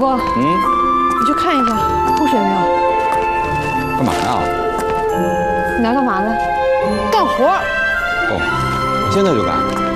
哥，你去看一下吐血没有？ 干嘛呀？ 你来干嘛呢？干活。 哦，现在就干。